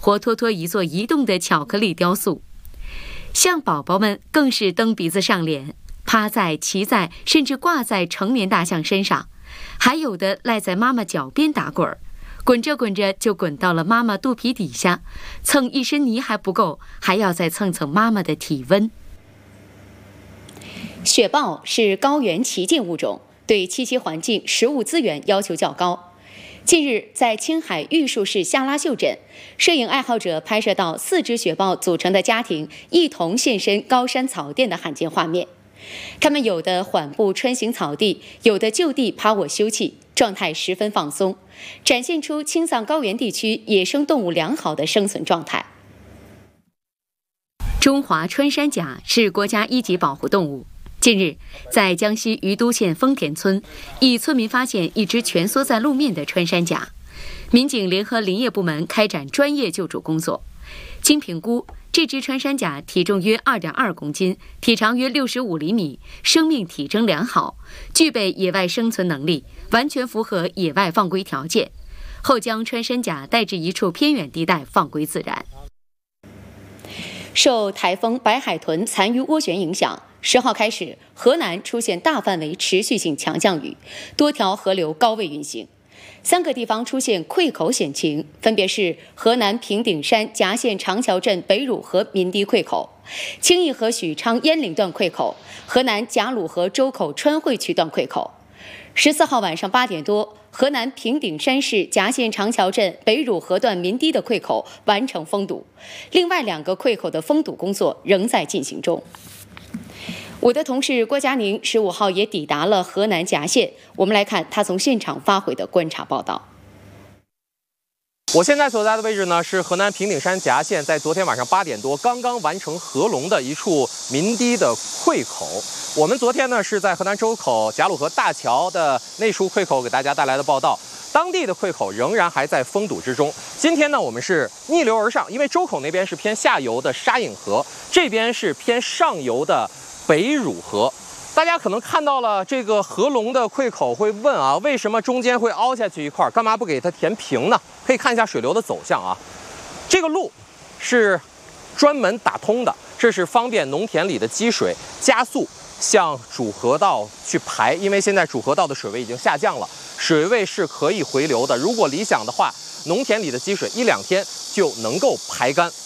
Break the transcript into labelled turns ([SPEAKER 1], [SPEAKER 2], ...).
[SPEAKER 1] 活脱脱一座移动的巧克力雕塑。象宝宝们更是蹬鼻子上脸，趴在、骑在，甚至挂在成年大象身上，还有的赖在妈妈脚边打滚儿，滚着滚着就滚到了妈妈肚皮底下，蹭一身泥还不够，还要再蹭蹭妈妈的体温。雪豹是高原旗舰物种，对栖息环境、食物资源要求较高。近日，在青海玉树市下拉秀镇，摄影爱好者拍摄到4只雪豹组成的家庭一同现身高山草甸的罕见画面。它们有的缓步穿行草地，有的就地趴卧休憩，状态十分放松，展现出青藏高原地区野生动物良好的生存状态。中华穿山甲是国家1级保护动物。近日，在江西于都县丰田村，一村民发现一只蜷缩在路面的穿山甲，民警联合林业部门开展专业救助工作。经评估，这只穿山甲体重约2.2公斤，体长约65厘米，生命体征良好，具备野外生存能力，完全符合野外放归条件。后将穿山甲带至一处偏远地带放归自然。受台风白海豚残余涡旋影响，10号开始，河南出现大范围持续性强降雨，多条河流高位运行，3个地方出现溃口险情，分别是河南平顶山夹县长桥镇北汝河民堤溃口、清义河许昌鄢陵段溃口、河南贾鲁河周口川汇渠段溃口。14号晚上8点多，河南平顶山市夹县长桥镇北汝河段民堤的溃口完成封堵，另外2个溃口的封堵工作仍在进行中。我的同事郭佳宁15号也抵达了河南夹县，我们来看他从现场发回的观察报道。
[SPEAKER 2] 我现在所在的位置呢，是河南平顶山夹县在昨天晚上8点多刚刚完成合龙的一处民堤的溃口。我们昨天呢是在河南周口贾鲁河大桥的那处溃口给大家带来的报道，当地的溃口仍然还在封堵之中。今天呢，我们是逆流而上，因为周口那边是偏下游的沙隐河，这边是偏上游的北汝河。大家可能看到了这个合龙的溃口，会问啊，为什么中间会凹下去一块，干嘛不给它填平呢？可以看一下水流的走向啊，这个路是专门打通的，这是方便农田里的积水加速向主河道去排，因为现在主河道的水位已经下降了，水位是可以回流的。如果理想的话，农田里的积水1-2天就能够排干。